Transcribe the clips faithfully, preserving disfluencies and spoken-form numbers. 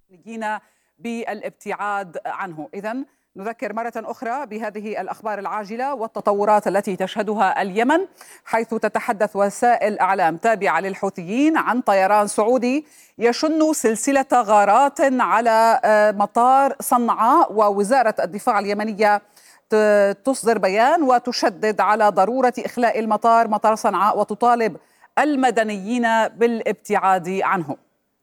جينا بالابتعاد عنه. إذن نذكر مرة أخرى بهذه الأخبار العاجلة والتطورات التي تشهدها اليمن، حيث تتحدث وسائل أعلام تابعة للحوثيين عن طيران سعودي يشن سلسلة غارات على مطار صنعاء، ووزارة الدفاع اليمنية تصدر بيان وتشدد على ضرورة إخلاء المطار مطار صنعاء وتطالب المدنيين بالابتعاد عنه.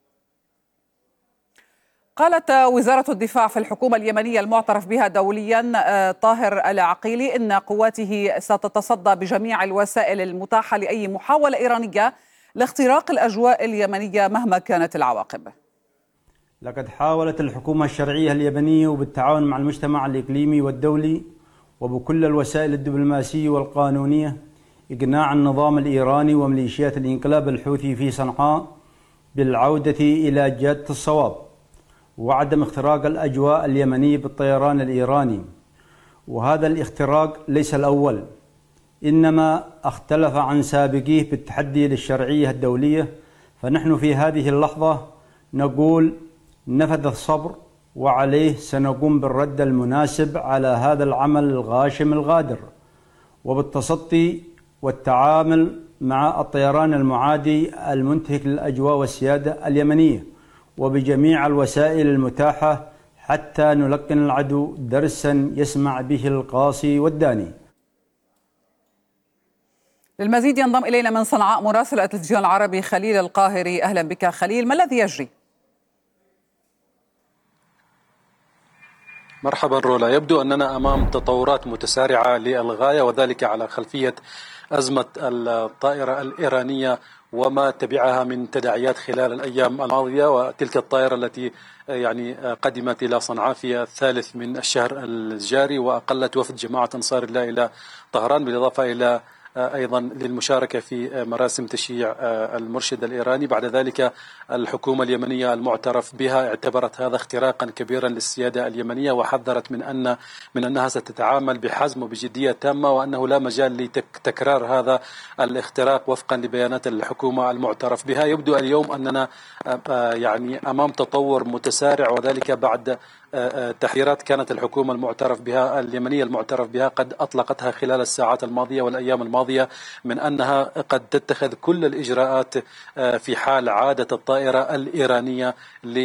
قالت وزارة الدفاع في الحكومة اليمنية المعترف بها دوليا طاهر العقيلي إن قواته ستتصدى بجميع الوسائل المتاحة لأي محاولة إيرانية لاختراق الأجواء اليمنية مهما كانت العواقب. لقد حاولت الحكومة الشرعية اليمنية وبالتعاون مع المجتمع الإقليمي والدولي وبكل الوسائل الدبلوماسية والقانونية إقناع النظام الإيراني وميليشيات الانقلاب الحوثي في صنعاء بالعودة إلى جادة الصواب وعدم اختراق الأجواء اليمنية بالطيران الإيراني. وهذا الاختراق ليس الأول، إنما اختلف عن سابقيه بالتحدي للشرعية الدولية. فنحن في هذه اللحظة نقول نفذ الصبر، وعليه سنقوم بالرد المناسب على هذا العمل الغاشم الغادر، وبالتصدي والتعامل مع الطيران المعادي المنتهك للأجواء والسيادة اليمنية وبجميع الوسائل المتاحة حتى نلقن العدو درسا يسمع به القاصي والداني. للمزيد ينضم إلينا من صنعاء مراسل التلفزيون العربي خليل القاهري. أهلا بك خليل، ما الذي يجري؟ مرحبا رولا. يبدو أننا أمام تطورات متسارعة للغاية، وذلك على خلفية أزمة الطائرة الإيرانية وما تبعها من تداعيات خلال الأيام الماضية، وتلك الطائرة التي يعني قدمت إلى صنعاء في الثالث من الشهر الجاري وأقلت وفد جماعة أنصار الله إلى طهران، بالإضافة إلى أيضا للمشاركة في مراسم تشييع المرشد الإيراني. بعد ذلك الحكومة اليمنية المعترف بها اعتبرت هذا اختراقا كبيرا للسيادة اليمنية، وحذرت من أن من أنها ستتعامل بحزم وبجدية تامة، وأنه لا مجال لتكرار هذا الاختراق وفقا لبيانات الحكومة المعترف بها. يبدو اليوم أننا يعني أمام تطور متسارع، وذلك بعد تحذيرات كانت الحكومة المعترف بها اليمنية المعترف بها قد أطلقتها خلال الساعات الماضية والأيام الماضية من أنها قد تتخذ كل الإجراءات في حال عادة الطائرة الإيرانية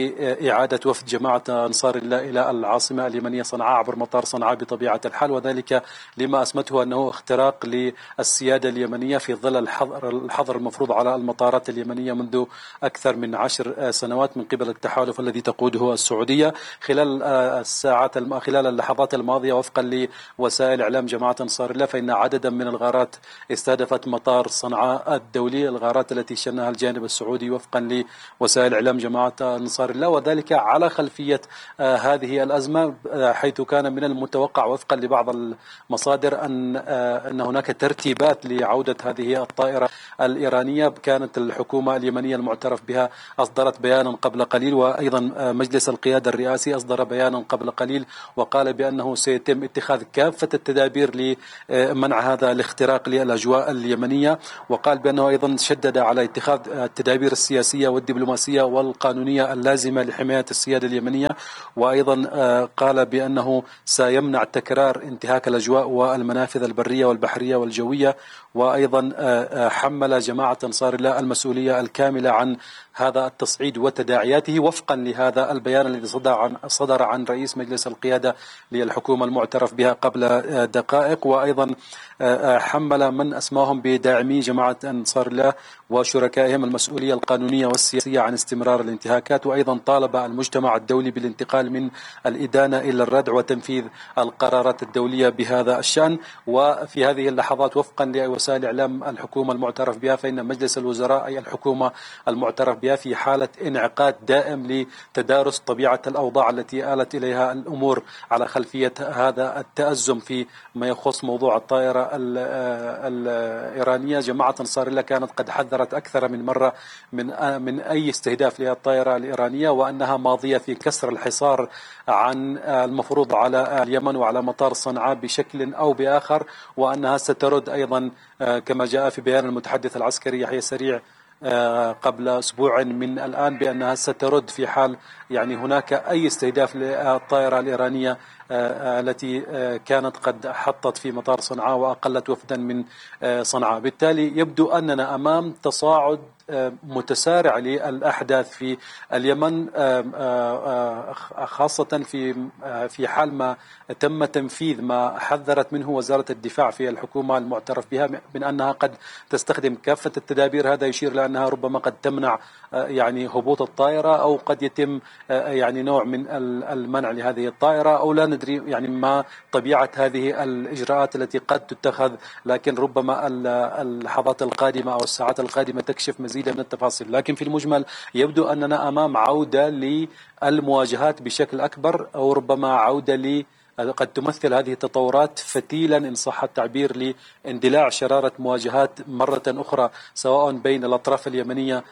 لإعادة وفد جماعة أنصار الله إلى العاصمة اليمنية صنعاء عبر مطار صنعاء بطبيعة الحال، وذلك لما أسمته أنه اختراق للسيادة اليمنية في ظل الحظر, الحظر المفروض على المطارات اليمنية منذ أكثر من عشر سنوات من قبل التحالف الذي تقوده السعودية. خلال الساعات الم... خلال اللحظات الماضية وفقا لوسائل إعلام جماعة أنصار الله، فإن عددا من الغارات استهدفت مطار صنعاء الدولي، الغارات التي شنها الجانب السعودي وفقا لوسائل إعلام جماعة أنصار الله، وذلك على خلفية آه هذه الأزمة، آه حيث كان من المتوقع وفقا لبعض المصادر أن آه أن هناك ترتيبات لعودة هذه الطائرة الإيرانية. كانت الحكومة اليمنية المعترف بها أصدرت بيانا قبل قليل، وأيضا آه مجلس القيادة الرئاسي أصدر بيانا قبل قليل وقال بأنه سيتم اتخاذ كافة التدابير لمنع هذا الاختراق للأجواء اليمنية، وقال بأنه أيضا شدد على اتخاذ التدابير السياسية والدبلوماسية والقانونية اللازمة لحماية السيادة اليمنية، وأيضا قال بأنه سيمنع تكرار انتهاك الأجواء والمنافذ البرية والبحرية والجوية، وأيضا حمل جماعة أنصار الله المسؤولية الكاملة عن هذا التصعيد وتداعياته وفقا لهذا البيان الذي صدر عن صدر عن رئيس مجلس القيادة للحكومة المعترف بها قبل دقائق. وأيضا حمل من أسماهم بداعمي جماعة أنصار الله وشركائهم المسؤولية القانونية والسياسية عن استمرار الانتهاكات، وأيضا طالب المجتمع الدولي بالانتقال من الإدانة إلى الردع وتنفيذ القرارات الدولية بهذا الشأن. وفي هذه اللحظات وفقا لوسائل إعلام الحكومة المعترف بها، فإن مجلس الوزراء أي الحكومة المعترف بها في حالة انعقاد دائم لتدارس طبيعة الأوضاع التي آلت إليها الأمور على خلفية هذا التأزم في ما يخص موضوع الطائرة الإيرانية. جماعة أنصار الله كانت قد حذرت أكثر من مرة من من أي استهداف للطائرة الإيرانية، وأنها ماضية في كسر الحصار عن المفروض على اليمن وعلى مطار صنعاء بشكل أو بآخر، وأنها سترد أيضا كما جاء في بيان المتحدث العسكري يحيى سريع قبل أسبوع من الآن بأنها سترد في حال يعني هناك أي استهداف للطائرة الإيرانية التي كانت قد حطت في مطار صنعاء وأقلت وفدا من صنعاء. بالتالي يبدو أننا أمام تصاعد متسارع للأحداث في اليمن، خاصة في في حال ما تم تنفيذ ما حذرت منه وزارة الدفاع في الحكومة المعترف بها من أنها قد تستخدم كافة التدابير. هذا يشير لأنها ربما قد تمنع يعني هبوط الطائرة، أو قد يتم يعني نوع من المنع لهذه الطائرة، أو لا ندري يعني ما طبيعة هذه الإجراءات التي قد تتخذ، لكن ربما اللحظات القادمة أو الساعات القادمة تكشف مزيد من التفاصيل. لكن في المجمل يبدو أننا أمام عودة للمواجهات بشكل أكبر، أو ربما عودة ل قد تمثل هذه التطورات فتيلا إن صح التعبير لاندلاع شرارة مواجهات مرة أخرى، سواء بين الأطراف اليمنية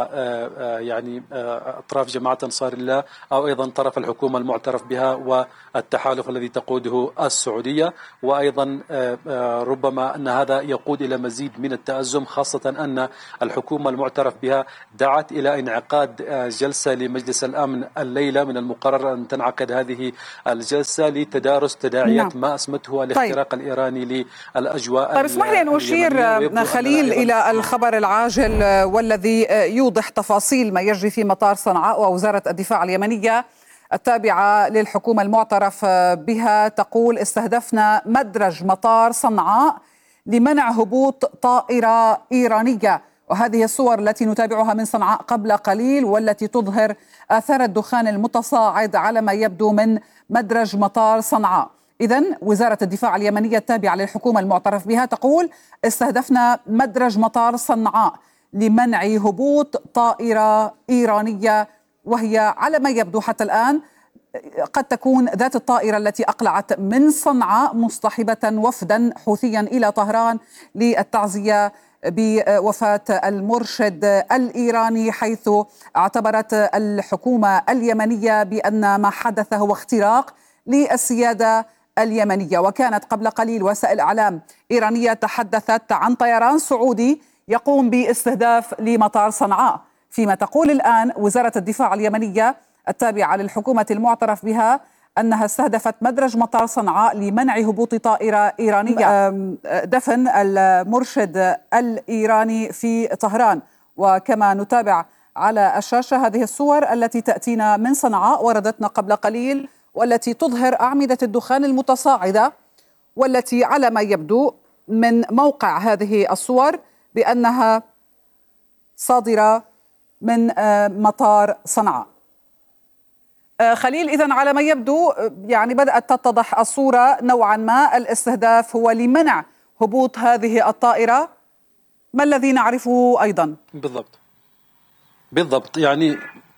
يعني أطراف جماعة أنصار الله، أو أيضا طرف الحكومة المعترف بها والتحالف الذي تقوده السعودية. وأيضا ربما أن هذا يقود إلى مزيد من التأزم، خاصة أن الحكومة المعترف بها دعت إلى انعقاد جلسة لمجلس الأمن الليلة. من المقرر أن تنعقد هذه الجلسة لتدارس تداعيات نعم. ما أسمته الاختراق طيب. الإيراني للأجواء. طيب اسمح لي أن أشير خليل إلى الخبر العاجل والذي يوضح تفاصيل ما يجري في مطار صنعاء. ووزارة الدفاع اليمنية التابعة للحكومة المعترف بها تقول: استهدفنا مدرج مطار صنعاء لمنع هبوط طائرة إيرانية. وهذه الصور التي نتابعها من صنعاء قبل قليل والتي تظهر آثار الدخان المتصاعد على ما يبدو من مدرج مطار صنعاء. إذن وزارة الدفاع اليمنية التابعة للحكومة المعترف بها تقول: استهدفنا مدرج مطار صنعاء لمنع هبوط طائرة إيرانية، وهي على ما يبدو حتى الآن قد تكون ذات الطائرة التي أقلعت من صنعاء مصطحبة وفدا حوثيا إلى طهران للتعزية بوفاة المرشد الإيراني، حيث اعتبرت الحكومة اليمنية بأن ما حدث هو اختراق للسيادة اليمنية. وكانت قبل قليل وسائل إعلام إيرانية تحدثت عن طيران سعودي يقوم باستهداف لمطار صنعاء، فيما تقول الآن وزارة الدفاع اليمنية التابعة للحكومة المعترف بها أنها استهدفت مدرج مطار صنعاء لمنع هبوط طائرة إيرانية دفن المرشد الإيراني في طهران. وكما نتابع على الشاشة هذه الصور التي تأتينا من صنعاء وردتنا قبل قليل، والتي تظهر أعمدة الدخان المتصاعدة، والتي على ما يبدو من موقع هذه الصور بأنها صادرة من مطار صنعاء. خليل، إذن على ما يبدو يعني بدأت تتضح الصورة نوعا ما. الاستهداف هو لمنع هبوط هذه الطائرة. ما الذي نعرفه أيضا؟ بالضبط بالضبط يعني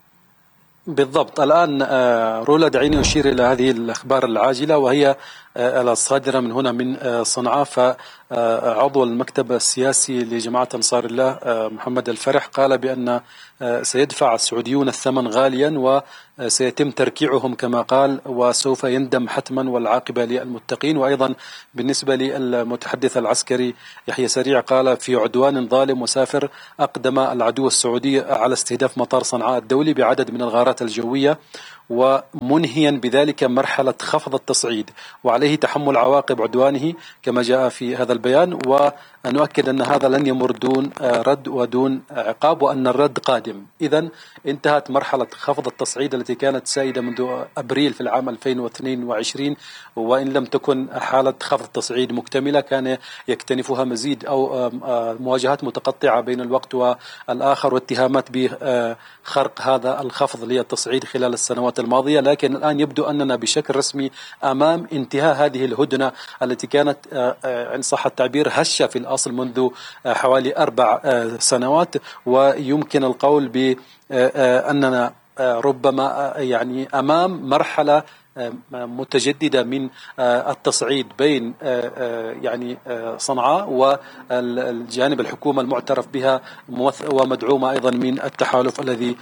بالضبط الآن رولا دعيني أشير إلى هذه الأخبار العاجلة وهي الصادرة من هنا من صنعاء. فعضو المكتب السياسي لجماعة أنصار الله محمد الفرح قال بأن سيدفع السعوديون الثمن غاليا وسيتم تركيعهم كما قال، وسوف يندم حتما والعاقبة للمتقين. وأيضا بالنسبة للمتحدث العسكري يحيى سريع قال: في عدوان ظالم وسافر أقدم العدو السعودي على استهداف مطار صنعاء الدولي بعدد من الغارات الجوية، ومنهيا بذلك مرحلة خفض التصعيد، وعليه تحمل عواقب عدوانه كما جاء في هذا البيان. ونؤكد أن هذا لن يمر دون رد ودون عقاب، وأن الرد قادم. إذن انتهت مرحلة خفض التصعيد التي كانت سائدة منذ أبريل في العام ألفين واثنين وعشرين، وإن لم تكن حالة خفض تصعيد مكتملة كان يكتنفها مزيد أو مواجهات متقطعة بين الوقت والآخر، واتهامات بخرق هذا الخفض للتصعيد خلال السنوات الماضية. لكن الآن يبدو أننا بشكل رسمي أمام انتهاء هذه الهدنة التي كانت إن صح التعبير هشة في الأصل منذ حوالي أربع سنوات. ويمكن القول بأننا ربما يعني أمام مرحلة متجددة من التصعيد بين يعني صنعاء والجانب الحكومة المعترف بها ومدعومة أيضا من التحالف الذي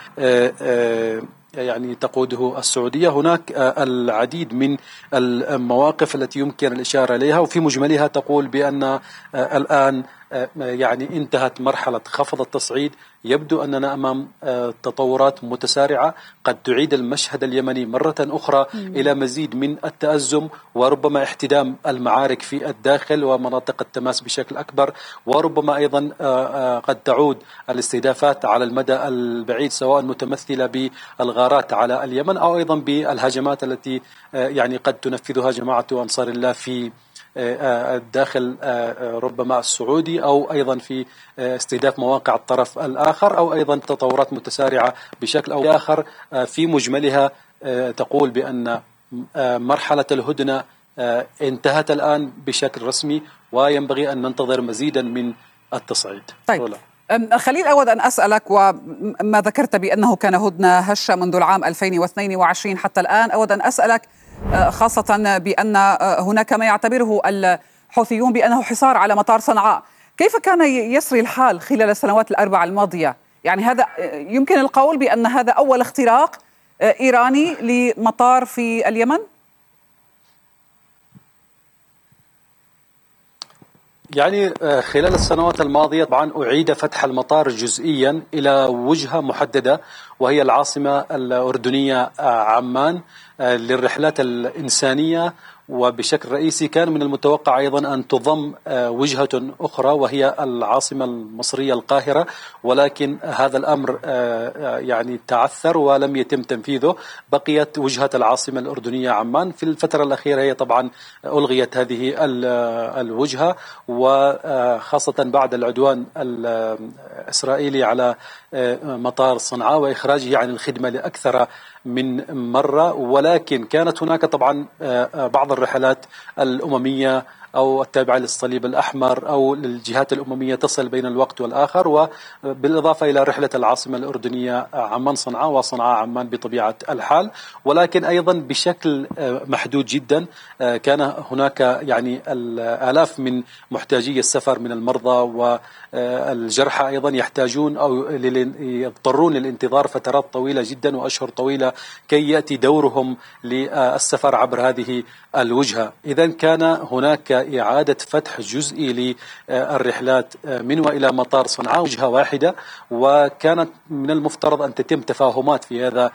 يعني تقوده السعودية. هناك العديد من المواقف التي يمكن الإشارة إليها، وفي مجملها تقول بأن الآن يعني انتهت مرحلة خفض التصعيد. يبدو أننا أمام تطورات متسارعة قد تعيد المشهد اليمني مرة أخرى إلى مزيد من التأزم، وربما احتدام المعارك في الداخل ومناطق التماس بشكل أكبر، وربما أيضا قد تعود الاستهدافات على المدى البعيد، سواء متمثلة بالغارات على اليمن أو أيضا بالهجمات التي يعني قد تنفذها جماعة أنصار الله في الداخل ربما السعودي، أو أيضا في استهداف مواقع الطرف الآخر، أو أيضا تطورات متسارعة بشكل أو آخر. في مجملها تقول بأن مرحلة الهدنة انتهت الآن بشكل رسمي، وينبغي أن ننتظر مزيدا من التصعيد. طيب رولا. خليل، أود أن أسألك، وما ذكرت بأنه كان هدنة هشة منذ العام ألفين واثنين وعشرين حتى الآن، أود أن أسألك خاصة بأن هناك ما يعتبره الحوثيون بأنه حصار على مطار صنعاء، كيف كان يسري الحال خلال السنوات الأربع الماضية؟ يعني هذا يمكن القول بأن هذا أول اختراق إيراني لمطار في اليمن؟ يعني خلال السنوات الماضية طبعا أعيد فتح المطار جزئيا إلى وجهة محددة، وهي العاصمة الأردنية عمان للرحلات الإنسانية، وبشكل رئيسي كان من المتوقع أيضا أن تضم وجهة أخرى وهي العاصمة المصرية القاهرة، ولكن هذا الأمر يعني تعثر ولم يتم تنفيذه. بقيت وجهة العاصمة الأردنية عمان. في الفترة الأخيرة هي طبعا ألغيت هذه الوجهة، وخاصة بعد العدوان الإسرائيلي على مطار صنعاء وإخراجه عن الخدمة لأكثر من مرة. ولكن كانت هناك طبعا بعض الرحلات الأممية أو التابعة للصليب الأحمر أو للجهات الأممية تصل بين الوقت والآخر، وبالإضافة إلى رحلة العاصمة الأردنية عمان صنعاء وصنعاء عمان بطبيعة الحال، ولكن أيضا بشكل محدود جدا. كان هناك يعني الآلاف من محتاجي السفر من المرضى والجرحى أيضا يحتاجون أو يضطرون للانتظار فترات طويلة جدا وأشهر طويلة كي يأتي دورهم للسفر عبر هذه الوجهة. إذن كان هناك إعادة فتح جزئي للرحلات من وإلى مطار صنعاء وجهة واحدة، وكانت من المفترض أن تتم تفاهمات في هذا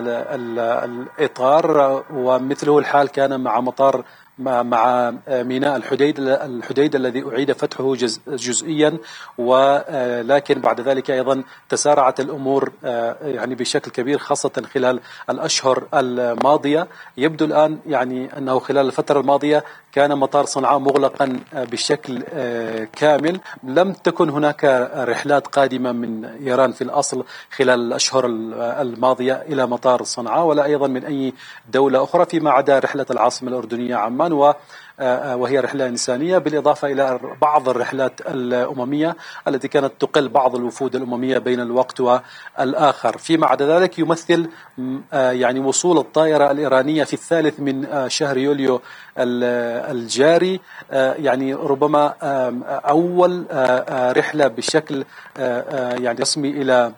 الإطار، ومثله الحال كان مع مطار مع ميناء الحديدة الحديدة الذي أعيد فتحه جزئيا، ولكن بعد ذلك أيضا تسارعت الأمور يعني بشكل كبير خاصة خلال الأشهر الماضية. يبدو الآن يعني أنه خلال الفترة الماضية كان مطار صنعاء مغلقا بشكل كامل، لم تكن هناك رحلات قادمة من إيران في الأصل خلال الأشهر الماضية إلى مطار صنعاء، ولا أيضا من أي دولة أخرى فيما عدا رحلة العاصمة الأردنية عمان، وهي رحلة إنسانية، بالإضافة إلى بعض الرحلات الأممية التي كانت تقل بعض الوفود الأممية بين الوقت والآخر. فيما عدا ذلك يمثل يعني وصول الطائرة الإيرانية في الثالث من شهر يوليو الجاري يعني ربما أول رحلة بشكل يعني رسمي إلى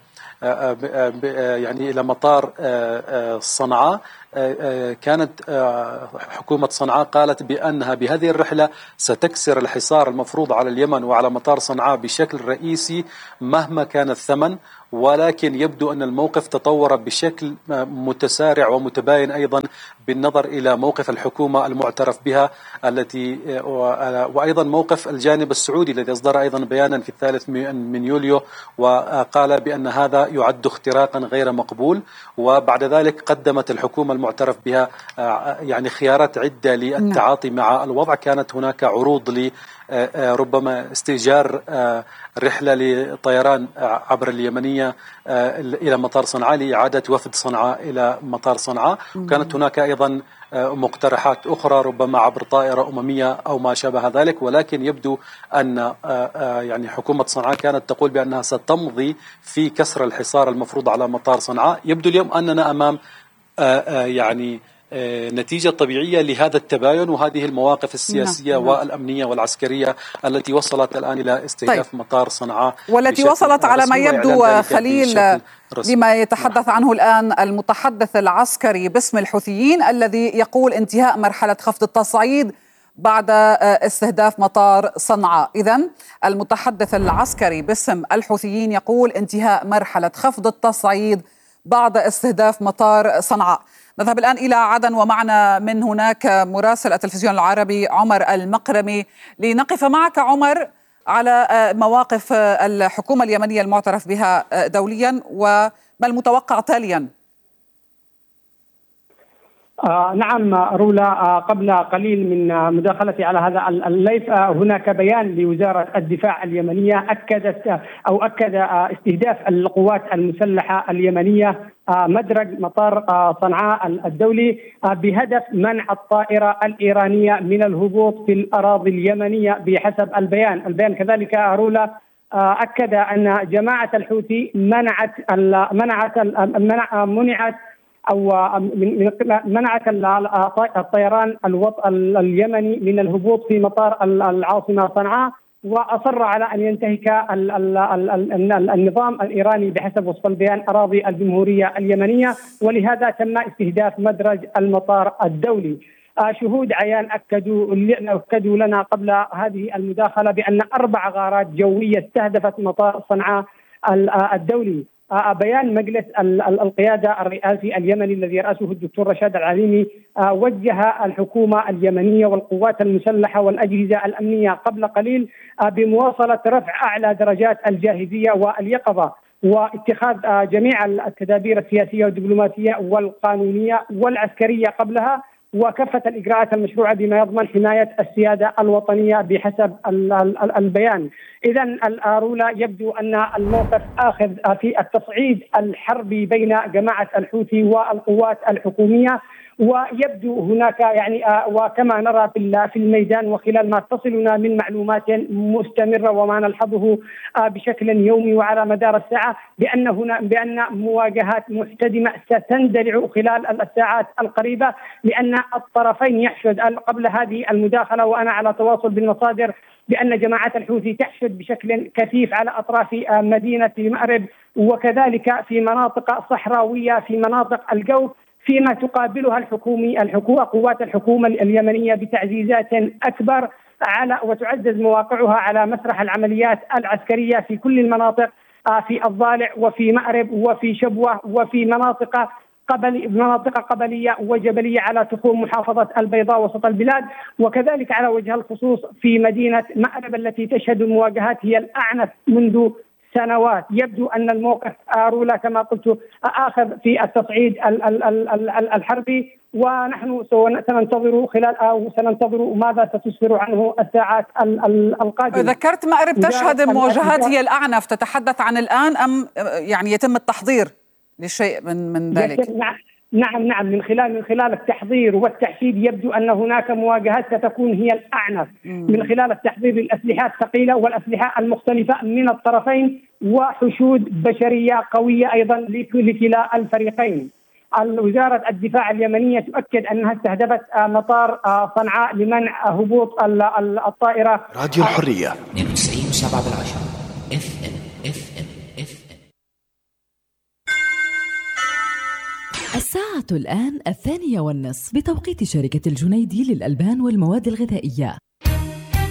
يعني إلى مطار صنعاء. كانت حكومة صنعاء قالت بأنها بهذه الرحلة ستكسر الحصار المفروض على اليمن وعلى مطار صنعاء بشكل رئيسي مهما كان الثمن، ولكن يبدو أن الموقف تطور بشكل متسارع ومتباين أيضا بالنظر إلى موقف الحكومة المعترف بها التي وأيضا موقف الجانب السعودي الذي أصدر أيضا بيانا في الثالث من يوليو وقال بأن هذا يعد اختراقا غير مقبول. وبعد ذلك قدمت الحكومة المعترف بها يعني خيارات عدة للتعاطي مع الوضع. كانت هناك عروض ل ربما استئجار رحلة لطيران عبر اليمنية إلى مطار صنعاء لإعادة وفد صنعاء إلى مطار صنعاء. كانت هناك أيضا مقترحات أخرى ربما عبر طائرة أممية أو ما شابه ذلك، ولكن يبدو أن يعني حكومة صنعاء كانت تقول بأنها ستمضي في كسر الحصار المفروض على مطار صنعاء. يبدو اليوم أننا أمام يعني نتيجة طبيعية لهذا التباين وهذه المواقف السياسية نعم. والأمنية والعسكرية التي وصلت الآن إلى استهداف طيب. مطار صنعاء والتي وصلت على ما يبدو خليل لما يتحدث عنه الآن المتحدث العسكري باسم الحوثيين الذي يقول انتهاء مرحلة خفض التصعيد بعد استهداف مطار صنعاء. إذن المتحدث العسكري باسم الحوثيين يقول انتهاء مرحلة خفض التصعيد بعد استهداف مطار صنعاء. نذهب الآن إلى عدن ومعنا من هناك مراسل التلفزيون العربي عمر المقرمي لنقف معك عمر على مواقف الحكومة اليمنية المعترف بها دوليا وما المتوقع تاليا. آه نعم رولا، آه قبل قليل من آه مداخلتي على هذا الليف آه هناك بيان لوزارة الدفاع اليمنية أكدت آه أو أكد آه استهداف القوات المسلحة اليمنية آه مدرج مطار آه صنعاء الدولي آه بهدف منع الطائرة الإيرانية من الهبوط في الأراضي اليمنية بحسب البيان. البيان كذلك آه رولا آه أكد أن جماعة الحوثي منعت منعت منع منعت أو منعت الطيران اليمني من الهبوط في مطار العاصمة صنعاء، وأصر على أن ينتهك النظام الإيراني بحسب وصف البيان أراضي الجمهورية اليمنية، ولهذا تم استهداف مدرج المطار الدولي. شهود عيان أكدوا أكدوا لنا قبل هذه المداخلة بأن أربع غارات جوية استهدفت مطار صنعاء الدولي. بيان مجلس القيادة الرئاسي اليمني الذي يرأسه الدكتور رشاد العليمي وجه الحكومة اليمنية والقوات المسلحة والأجهزة الأمنية قبل قليل بمواصلة رفع أعلى درجات الجاهزية واليقظة واتخاذ جميع التدابير السياسية والدبلوماسية والقانونية والعسكرية قبلها، وكافة الإجراءات المشروعة بما يضمن حماية السيادة الوطنية بحسب البيان. إذن الرولا يبدو أن الموقف آخذ في التصعيد الحربي بين جماعة الحوثي والقوات الحكومية، ويبدو هناك يعني وكما نرى في الميدان وخلال ما تصلنا من معلومات مستمرة وما نلحظه بشكل يومي وعلى مدار الساعة بأن هنا بأن مواجهات محتدمة ستندلع خلال الساعات القريبة، لأن الطرفين يحشد قبل هذه المداخلة وأنا على تواصل بالمصادر بأن جماعة الحوثي تحشد بشكل كثيف على أطراف مدينة مأرب وكذلك في مناطق صحراوية في مناطق الجوف، فيما تقابلها الحكومي الحكومة قوات الحكومة اليمنية بتعزيزات أكبر على وتعزز مواقعها على مسرح العمليات العسكرية في كل المناطق، في الضالع وفي مأرب وفي شبوة وفي مناطق قبل مناطق قبلية وجبلية على تخوم محافظة البيضاء وسط البلاد، وكذلك على وجه الخصوص في مدينة مأرب التي تشهد المواجهات هي الأعنف منذ سنوات. يبدو أن الموقف رولا كما قلت آخذ في التصعيد الحربي، ونحن سننتظر خلال أو سننتظر ماذا ستسفر عنه الساعات القادمة. ذكرت مأرب تشهد المواجهات هي الأعنف، تتحدث عن الآن أم يعني يتم التحضير لشيء من من ذلك؟ نعم نعم من خلال من خلال التحضير والتحشيد يبدو أن هناك مواجهات ستكون هي الأعنف من خلال التحضير للأسلحة الثقيلة والأسلحة المختلفة من الطرفين وحشود بشرية قوية أيضا لكلا الفريقين. وزارة الدفاع اليمنية تؤكد أنها استهدفت مطار صنعاء لمنع هبوط الطائرة. راديو الحرية اثنين وتسعين وسبعة بالعشرة اف ام اف ام اف ام. الساعة الآن الثانية والنصف بتوقيت شركة الجنيدي للألبان والمواد الغذائية.